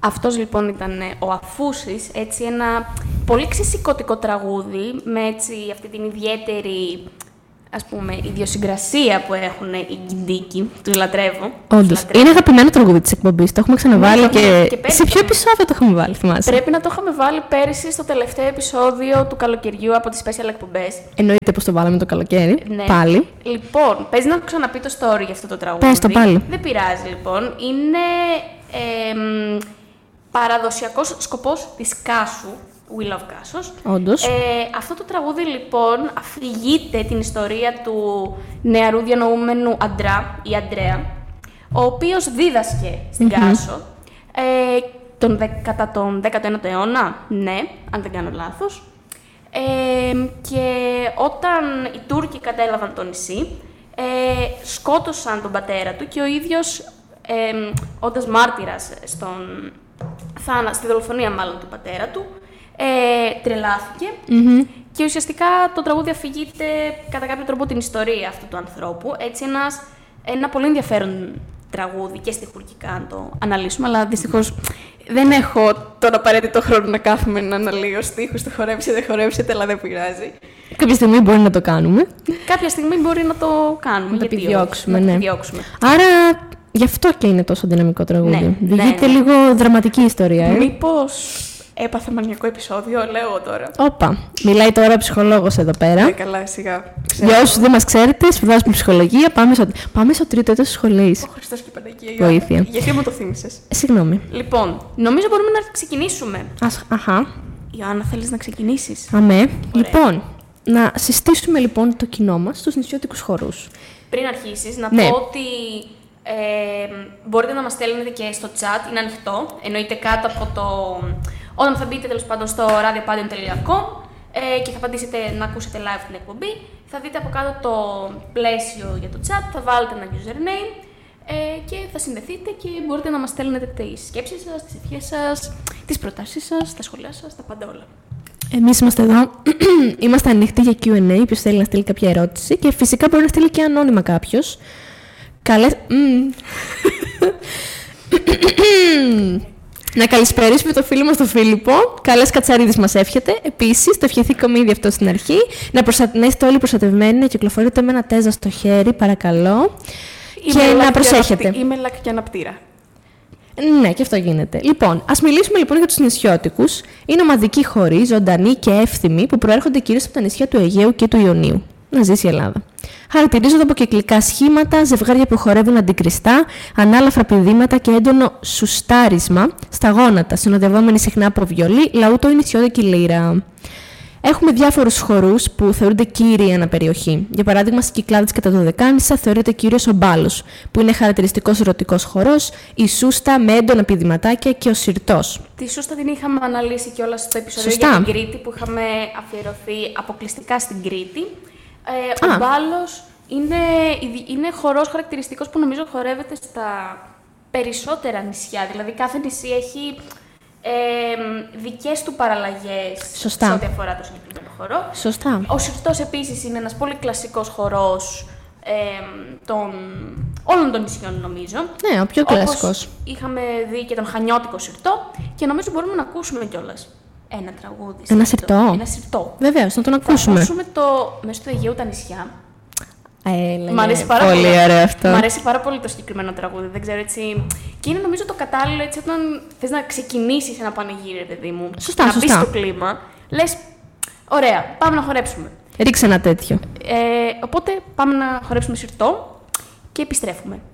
Αυτός λοιπόν ήταν ο Αφούσης, έτσι ένα πολύ ξεσηκωτικό τραγούδι, με έτσι αυτή την ιδιαίτερη, ας πούμε, ιδιοσυγκρασία που έχουν οι Γκιντίκοι, τους λατρεύω. Όντως, είναι αγαπημένο τραγούδι της εκπομπής, το έχουμε ξαναβάλει και σε ποιο επεισόδιο το έχουμε βάλει, θυμάσαι? Πρέπει να το είχαμε βάλει πέρυσι στο τελευταίο επεισόδιο του καλοκαιριού από τις special εκπομπές. Εννοείται πως το βάλαμε το καλοκαίρι, Ναι. πάλι. Λοιπόν, παίζει να ξαναπεί το story για αυτό το τραγούδι. Πες το πάλι. Δεν πειράζει λοιπόν, είναι παραδοσιακός σκοπός της Κάσου, We Love Κάσος. Όντως. Αυτό το τραγούδι λοιπόν αφηγείται την ιστορία του νεαρού διανοούμενου Αντρά ή Αντρέα, ο οποίος δίδασκε στην Κάσο κατά τον 19ο αιώνα, ναι, αν δεν κάνω λάθος. Και όταν οι Τούρκοι κατέλαβαν το νησί, σκότωσαν τον πατέρα του και ο ίδιος, όντας μάρτυρας στη δολοφονία μάλλον του πατέρα του, τρελάθηκε και ουσιαστικά το τραγούδι αφηγείται κατά κάποιο τρόπο την ιστορία αυτού του ανθρώπου. Έτσι ένα πολύ ενδιαφέρον τραγούδι και στιχουργικά αν το αναλύσουμε, αλλά δυστυχώς δεν έχω τον απαραίτητο χρόνο να κάθομαι να αναλύω στίχους, το χορέψετε, δεν χορέψετε, αλλά δεν πειράζει. Κάποια στιγμή μπορεί να το κάνουμε. Κάποια στιγμή μπορεί να το κάνουμε. Να το γιατί επιδιώξουμε, όχι, ναι. να το επιδιώξουμε. Άρα γι' αυτό και είναι τόσο δυναμικό τραγούδι. Ναι, Διηγείται ναι. λίγο δραματική ιστορία. Μήπως έπαθε μανιακό επεισόδιο, λέω τώρα. Όπα, μιλάει τώρα ο ψυχολόγος εδώ πέρα. Καλά, σιγά. Για όσους δεν μας ξέρετε, σπουδάζουμε ψυχολογία. Πάμε στο τρίτο έτος της σχολής. Ο Χριστός και η Παναγία. Βοήθεια. Γιατί μου το θύμισες? Συγγνώμη. Λοιπόν, νομίζω μπορούμε να ξεκινήσουμε. Αχα. Ιωάννα, θέλεις να ξεκινήσεις? Αμέ. Λοιπόν, να συστήσουμε λοιπόν το κοινό μας στους νησιώτικους χορούς. Πριν αρχίσεις, να Ναι. πω ότι μπορείτε να μας στέλνετε και στο chat, είναι ανοιχτό. Εννοείται κάτω από το... Όταν θα μπείτε τέλος πάντων στο radiopadion.com και θα απαντήσετε να ακούσετε live την εκπομπή, θα δείτε από κάτω το πλαίσιο για το chat, θα βάλετε ένα username και θα συνδεθείτε και μπορείτε να μας στέλνετε τις σκέψεις σας, τις ευχές σας, τις προτάσεις σας, τα σχόλιά σας, τα πάντα όλα. Εμείς είμαστε εδώ, είμαστε ανοιχτοί για Q&A, ποιος θέλει να στείλει κάποια ερώτηση και φυσικά μπορεί να στείλει και ανώνυμα κάποιος. Να καλησπερίσουμε το φίλο μας τον Φίλιππο. Καλές κατσαρίδες μας εύχεται. Επίσης, το ευχηθήκαμε ήδη αυτό στην αρχή. Να είστε όλοι προστατευμένοι, να κυκλοφορείτε με ένα τέζα στο χέρι, παρακαλώ. Και να προσέχετε. Είμαι λακ και αναπτήρα. Ναι, και αυτό γίνεται. Λοιπόν, ας μιλήσουμε λοιπόν για τους νησιώτικους. Είναι ομαδικοί χοροί, ζωντανοί και εύθυμοι, που προέρχονται κυρίως από τα νησιά του Αιγαίου και του Ιωνίου. Να ζήσει η Ελλάδα. Χαρακτηρίζονται από κυκλικά σχήματα, ζευγάρια που χορεύουν αντικριστά, ανάλαφρα πηδήματα και έντονο σουστάρισμα στα γόνατα, συνοδευόμενοι συχνά από βιολί, λαούτο ή νησιώτικη λύρα. Έχουμε διάφορους χορούς που θεωρούνται κύριοι ανά περιοχή. Για παράδειγμα, στις Κυκλάδες και τα Δωδεκάνησα θεωρείται κύριος ο μπάλος, που είναι χαρακτηριστικός ερωτικός χορός, η σούστα με έντονα πηδηματάκια και ο σιρτός. Τη σούστα την είχαμε αναλύσει κιόλας στο επεισόδιο για την Κρήτη, που είχαμε αφιερωθεί αποκλειστικά στην Κρήτη. Ο μπάλος είναι χορός χαρακτηριστικός που νομίζω χορεύεται στα περισσότερα νησιά. Δηλαδή κάθε νησί έχει δικές του παραλλαγές σε ό,τι αφορά το συγκεκριμένο χορό. Σωστά. Ο σιρτός επίσης είναι ένας πολύ κλασικός χορός όλων των νησιών νομίζω. Ναι, ο πιο κλασικός. Είχαμε δει και τον χανιώτικο σιρτό και νομίζω μπορούμε να ακούσουμε κιόλας ένα τραγούδι. Ένα σιρτό. Ένα σιρτό. Βεβαίως, να τον ακούσουμε. Θα ακούσουμε το μέσω του Αιγαίου τα νησιά. Μ' αρέσει πάρα πολύ. Πολύ ωραίο αυτό. Μ' αρέσει πάρα πολύ το συγκεκριμένο τραγούδι. Δεν ξέρω έτσι. Και είναι νομίζω το κατάλληλο έτσι όταν θες να ξεκινήσεις ένα πανηγύρι, ρε παιδί μου. Σωστά, να μπεις στο κλίμα. Λες, ωραία, πάμε να χορέψουμε. Ρίξε ένα τέτοιο. Οπότε πάμε να χορέψουμε σιρτό και επιστρέφουμε.